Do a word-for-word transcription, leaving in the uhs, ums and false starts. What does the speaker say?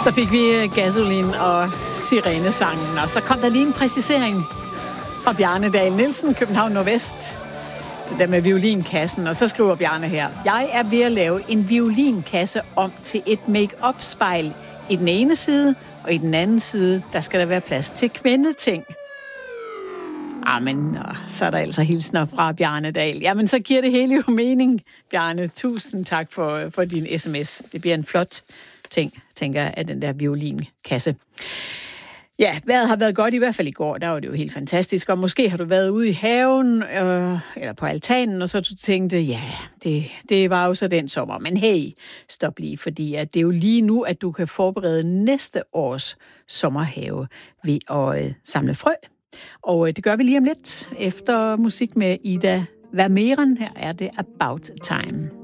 Så fik vi Gasolin og Sirenesangen, og så kom der lige en præcisering fra Bjarne Dahl Nielsen, København Nordvest. Det der med violinkassen, og så skriver Bjarne her: Jeg er ved at lave en violinkasse om til et make-up-spejl i den ene side, og i den anden side, der skal der være plads til kvindeting. Amen, og så er der altså hilsner fra Bjarne Dahl. Jamen, så giver det hele jo mening, Bjarne. Tusind tak for, for din sms. Det bliver en flot ting, tænker jeg, af den der violinkasse. Ja, vejret har været godt, i hvert fald i går. Der var det jo helt fantastisk. Og måske har du været ude i haven, øh, eller på altanen, og så du tænkte, ja, det, det var jo så den sommer. Men hey, stop lige, fordi at det er jo lige nu, at du kan forberede næste års sommerhave ved at øh, samle frø. Og øh, det gør vi lige om lidt efter musik med Ida Vermeeren. Her er det About Time.